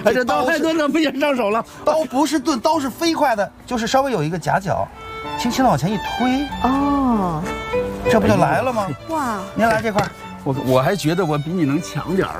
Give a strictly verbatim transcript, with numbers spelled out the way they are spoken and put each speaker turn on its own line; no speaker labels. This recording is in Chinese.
哎，这刀太钝了，不想上手了。
刀不是钝，刀是飞快的，就是稍微有一个夹角，轻轻的往前一推，
哦，
这不就来了吗？
哇，
您来这块儿。
我我还觉得我比你能强点儿